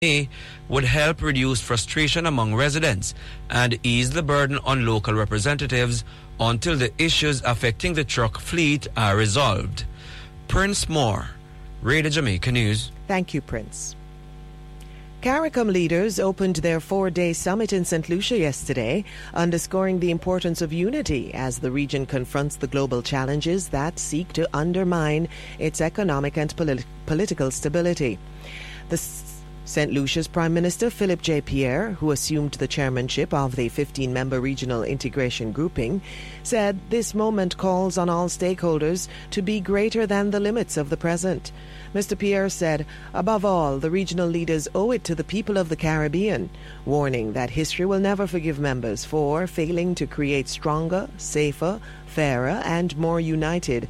would help reduce frustration among residents and ease the burden on local representatives until the issues affecting the truck fleet are resolved. Prince Moore, Radio Jamaica News. Thank you, Prince. CARICOM leaders opened their 4-day summit in St. Lucia yesterday, underscoring the importance of unity as the region confronts the global challenges that seek to undermine its economic and political stability. St. Lucia's Prime Minister Philip J. Pierre, who assumed the chairmanship of the 15-member regional integration grouping, said this moment calls on all stakeholders to be greater than the limits of the present. Mr. Pierre said, above all, the regional leaders owe it to the people of the Caribbean, warning that history will never forgive members for failing to create stronger, safer, fairer, and more united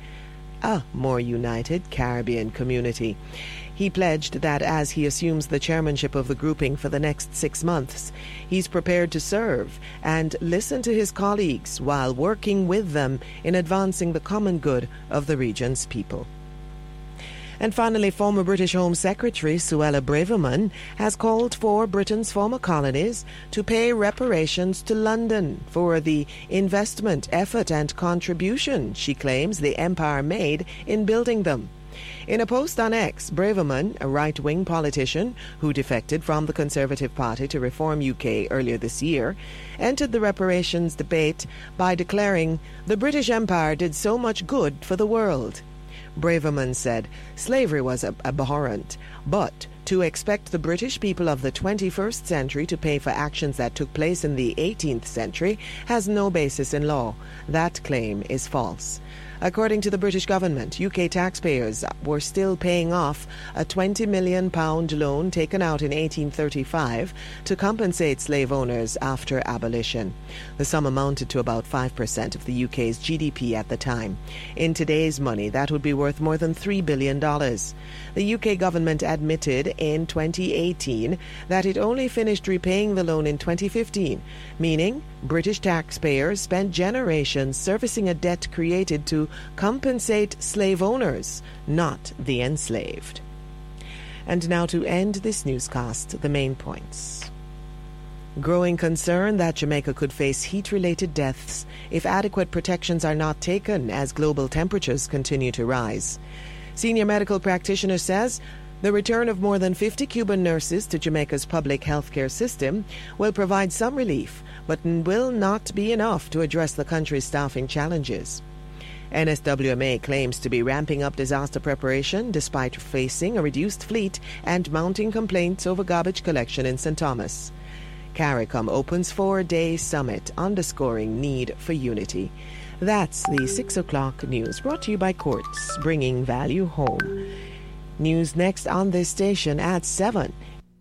Caribbean community. He pledged that as he assumes the chairmanship of the grouping for the next 6 months, he's prepared to serve and listen to his colleagues while working with them in advancing the common good of the region's people. And finally, former British Home Secretary Suella Braverman has called for Britain's former colonies to pay reparations to London for the investment, effort and contribution she claims the empire made in building them. In a post on X, Braverman, a right-wing politician who defected from the Conservative Party to Reform UK earlier this year, entered the reparations debate by declaring, "The British Empire did so much good for the world." Braverman said, slavery was abhorrent, but to expect the British people of the 21st century to pay for actions that took place in the 18th century has no basis in law. That claim is false. According to the British government, UK taxpayers were still paying off a £20 million loan taken out in 1835 to compensate slave owners after abolition. The sum amounted to about 5% of the UK's GDP at the time. In today's money, that would be worth more than $3 billion. The UK government admitted in 2018 that it only finished repaying the loan in 2015, meaning British taxpayers spent generations servicing a debt created to compensate slave owners, not the enslaved. And now to end this newscast, the main points. Growing concern that Jamaica could face heat-related deaths if adequate protections are not taken as global temperatures continue to rise. Senior medical practitioner says the return of more than 50 Cuban nurses to Jamaica's public healthcare system will provide some relief, but will not be enough to address the country's staffing challenges. NSWMA claims to be ramping up disaster preparation despite facing a reduced fleet and mounting complaints over garbage collection in St. Thomas. CARICOM opens 4-day summit underscoring need for unity. That's the 6 o'clock news brought to you by Courts, bringing value home. News next on this station at 7.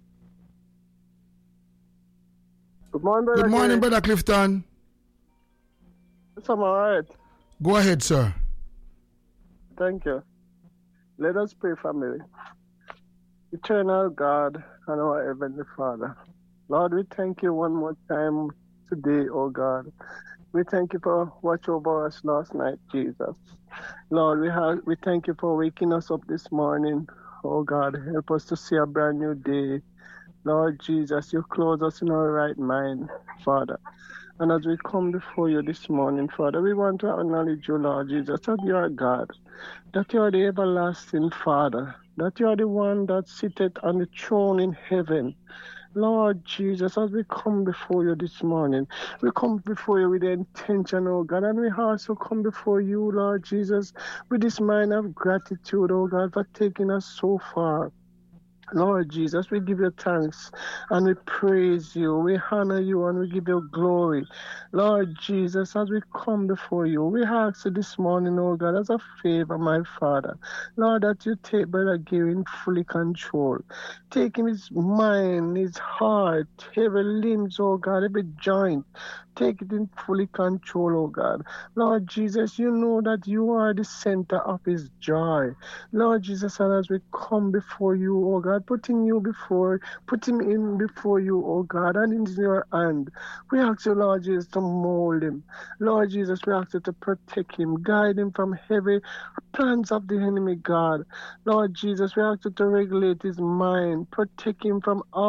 Good morning, Brother. Good morning, Brother Clifton. I'm all right. Go ahead, sir. Thank you. Let us pray, family. Eternal God and our Heavenly Father, Lord, we thank you one more time today, oh God. We thank you for watching over us last night, Jesus. Lord, we thank you for waking us up this morning. Oh God, help us to see a brand new day. Lord Jesus, you clothe us in our right mind, Father. And as we come before you this morning, Father, we want to acknowledge you, Lord Jesus, that you are God, that you are the everlasting Father, that you are the one that sitteth on the throne in heaven. Lord Jesus, as we come before you this morning, we come before you with the intention, oh God, and we also come before you, Lord Jesus, with this mind of gratitude, oh God, for taking us so far. Lord Jesus, we give you thanks and we praise you, we honor you and we give you glory. Lord Jesus, as we come before you, we ask you this morning, oh God, as a favor, my Father, Lord, that you take Brother Gary in fully control. Take him his mind, his heart, every limbs, oh God, every joint. Take it in fully control, oh God. Lord Jesus, you know that you are the center of his joy. Lord Jesus, and as we come before you, oh God, God, putting him before you, oh God, and in your hand. We ask you, Lord Jesus, to mold him. Lord Jesus, we ask you to protect him, guide him from heavy plans of the enemy, God. Lord Jesus, we ask you to regulate his mind, protect him from all